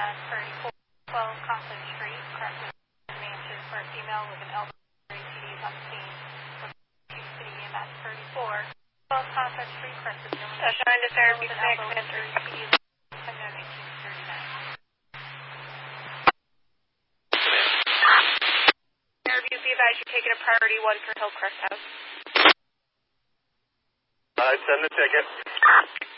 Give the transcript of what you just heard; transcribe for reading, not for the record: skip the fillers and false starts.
EMS 34, 12 Conklin Street, correctly mansion for a female with an elderly ATDs on scene. City EMS 34, 12 Conklin Street, correctly assigned to therapy 6 and 3. Fairview, be advised you're taking a priority 1 for Hillcrest House. Send the ticket.